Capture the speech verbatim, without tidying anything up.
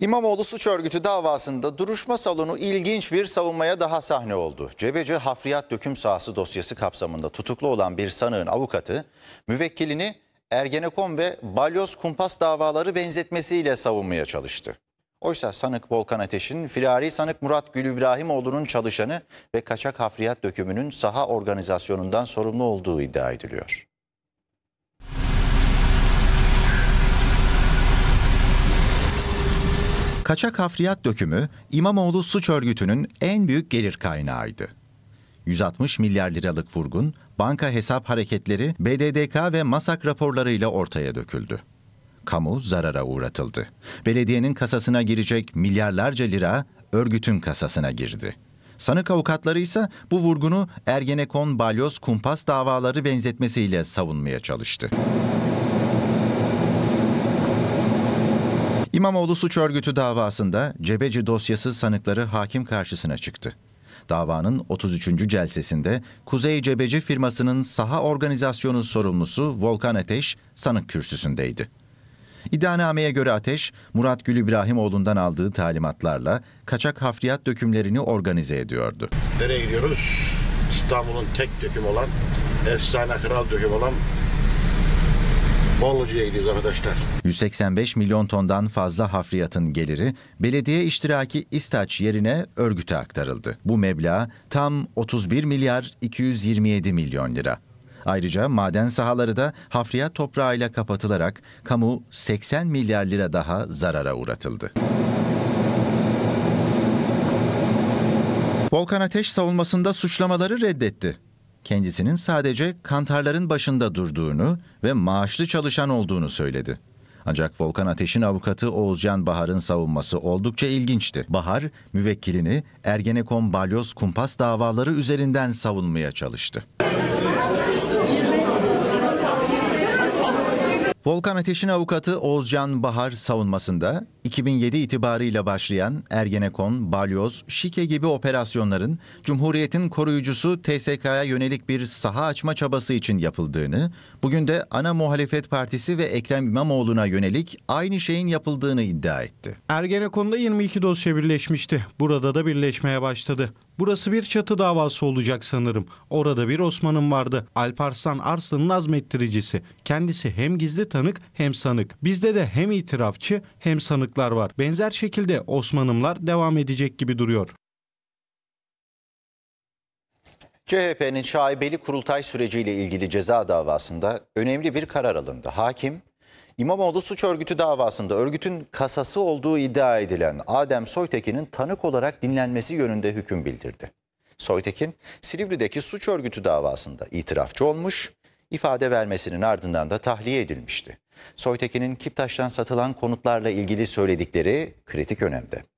İmamoğlu suç örgütü davasında duruşma salonu ilginç bir savunmaya daha sahne oldu. Cebeci hafriyat döküm sahası dosyası kapsamında tutuklu olan bir sanığın avukatı müvekkilini Ergenekon ve Balyoz kumpas davaları benzetmesiyle savunmaya çalıştı. Oysa sanık Volkan Ateş'in firari sanık Murat Gülübrahimoğlu'nun çalışanı ve kaçak hafriyat dökümünün saha organizasyonundan sorumlu olduğu iddia ediliyor. Kaçak hafriyat dökümü İmamoğlu suç örgütünün en büyük gelir kaynağıydı. yüz altmış milyar liralık vurgun, banka hesap hareketleri, B D D K ve MASAK raporlarıyla ortaya döküldü. Kamu zarara uğratıldı. Belediyenin kasasına girecek milyarlarca lira örgütün kasasına girdi. Sanık avukatları ise bu vurgunu Ergenekon, Balyoz, kumpas davaları benzetmesiyle savunmaya çalıştı. İmamoğlu suç örgütü davasında Cebeci dosyası sanıkları hakim karşısına çıktı. Davanın otuz üçüncü celsesinde Kuzey Cebeci firmasının saha organizasyonu sorumlusu Volkan Ateş sanık kürsüsündeydi. İddianameye göre Ateş, Murat Gülübrahimoğlu'ndan aldığı talimatlarla kaçak hafriyat dökümlerini organize ediyordu. Nereye gidiyoruz? İstanbul'un tek döküm olan, efsane kral döküm olan Bollucu'ya gidiyoruz arkadaşlar. yüz seksen beş milyon tondan fazla hafriyatın geliri belediye iştiraki İstaç yerine örgüte aktarıldı. Bu meblağ tam otuz bir milyar iki yüz yirmi yedi milyon lira. Ayrıca maden sahaları da hafriyat toprağıyla kapatılarak kamu seksen milyar lira daha zarara uğratıldı. Volkan Ateş savunmasında suçlamaları reddetti. Kendisinin sadece kantarların başında durduğunu ve maaşlı çalışan olduğunu söyledi. Ancak Volkan Ateş'in avukatı Oğuzcan Bahar'ın savunması oldukça ilginçti. Bahar, müvekkilini Ergenekon, Balyoz, kumpas davaları üzerinden savunmaya çalıştı. Volkan Ateş'in avukatı Oğuzcan Bahar savunmasında iki bin yedi itibarıyla başlayan Ergenekon, Balyoz, Şike gibi operasyonların Cumhuriyet'in koruyucusu T S K'ya yönelik bir saha açma çabası için yapıldığını, bugün de ana muhalefet partisi ve Ekrem İmamoğlu'na yönelik aynı şeyin yapıldığını iddia etti. Ergenekon'da yirmi iki dosya birleşmişti. Burada da birleşmeye başladı. Burası bir çatı davası olacak sanırım. Orada bir Osman'ım vardı. Alparslan Arslan'ın azmettiricisi. Kendisi hem gizli tanık hem sanık. Bizde de hem itirafçı hem sanıklar var. Benzer şekilde Osman'ımlar devam edecek gibi duruyor. C H P'nin şaibeli kurultay süreciyle ilgili ceza davasında önemli bir karar alındı. Hakim, İmamoğlu suç örgütü davasında örgütün kasası olduğu iddia edilen Adem Soytekin'in tanık olarak dinlenmesi yönünde hüküm bildirdi. Soytekin, Silivri'deki suç örgütü davasında itirafçı olmuş, ifade vermesinin ardından da tahliye edilmişti. Soytekin'in Kiptaş'tan satılan konutlarla ilgili söyledikleri kritik önemde.